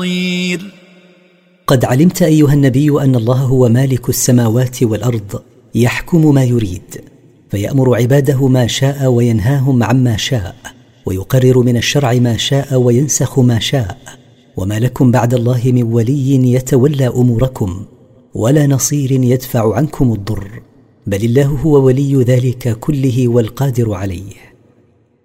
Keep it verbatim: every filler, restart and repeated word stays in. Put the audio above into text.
قد علمت أيها النبي أن الله هو مالك السماوات والأرض، يحكم ما يريد، فيأمر عباده ما شاء وينهاهم عما شاء، ويقرر من الشرع ما شاء وينسخ ما شاء. وما لكم بعد الله من ولي يتولى أموركم، ولا نصير يدفع عنكم الضر، بل الله هو ولي ذلك كله والقادر عليه.